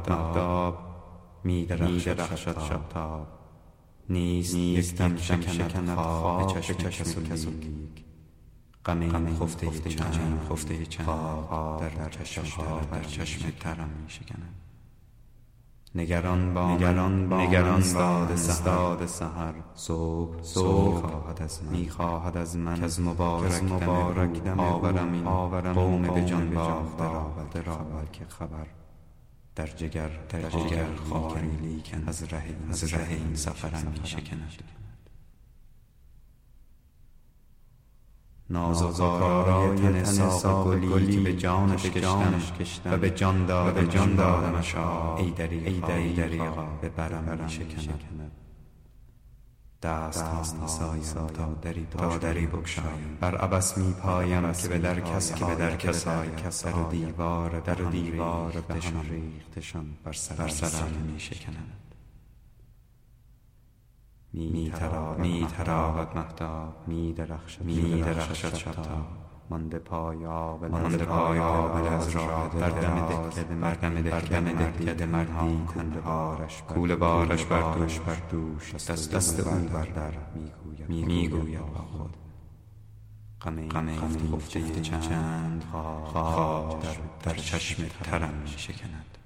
مهتاب می درخشد شبتاب، نیست یک دم شکند خواب چشم کس و لیک. غم خفته چند خواب در چشم ترم می شکند. نگران باد سحر، صبح می خواهد از من که از مبارک دم آورم قوم به جان باخته را بلکه خبر در جگر خاری لیکن از ره این سفرم می شکند. ناز و زارای تن ساق گلی که به جانش کشتم و به جان دادمش ای دریغا به برم می شکند. دست ها می سایم تا دری بگشایم، بر عبث می پایم که به در کس آیم. در و دیوار به هم ریختشان بر سرم می شکند. می تراود مهتاب، می درخشد شبتاب، مانده پای آبله از راه در دم دهکده مردی کوله بارش بر دوش، دست او بر در می گوید با خود غم خفته چند خواب در چشم ترم می شکند.